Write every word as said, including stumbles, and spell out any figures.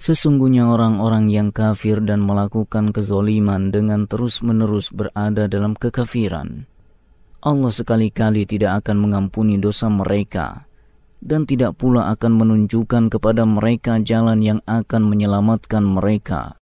Sesungguhnya orang-orang yang kafir dan melakukan kezoliman dengan terus-menerus berada dalam kekafiran, Allah sekali-kali tidak akan mengampuni dosa mereka dan tidak pula akan menunjukkan kepada mereka jalan yang akan menyelamatkan mereka